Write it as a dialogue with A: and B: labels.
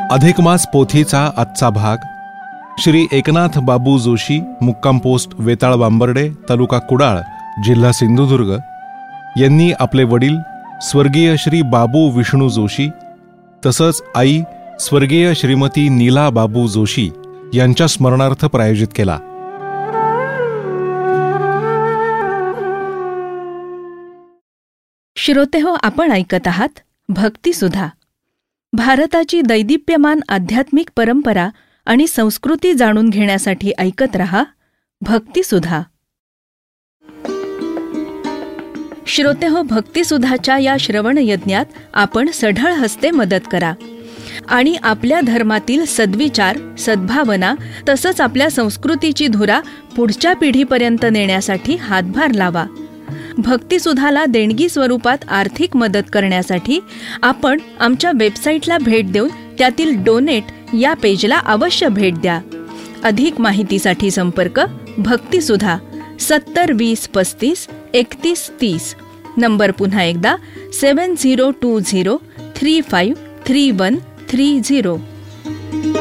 A: अधिकमास पोथीचा आजचा भाग श्री एकनाथ बाबू जोशी, मुक्काम पोस्ट वेताळ बांबर्डे, तालुका कुडाळ, जिल्हा सिंधुदुर्ग यांनी आपले वडील स्वर्गीय श्री बाबू विष्णू जोशी तसंच आई स्वर्गीय श्रीमती नीला बाबू जोशी यांच्या स्मरणार्थ प्रायोजित केला.
B: श्रोतेहो, आपण ऐकत आहात भक्तिसुधा. भारताची दैदिप्यमान आध्यात्मिक परंपरा आणि संस्कृती जाणून घेण्यासाठी ऐकत रहा भक्तिसुधा. श्रोतेहो, भक्तिसुधाच्या या श्रवण यज्ञात आपण सढळ हस्ते मदत करा आणि आपल्या धर्मातील सद्विचार, सद्भावना तसंच आपल्या संस्कृतीची धुरा पुढच्या पिढीपर्यंत नेण्यासाठी हातभार लावा. भक्तिसुधाला देणगी स्वरूपात आर्थिक मदत करण्यासाठी आपण आमच्या वेबसाईटला भेट देऊन त्यातील डोनेट या पेजला अवश्य भेट द्या. अधिक माहितीसाठी संपर्क भक्तिसुधा 70 20 35 31 30. नंबर पुन्हा एकदा 7020 35 3130.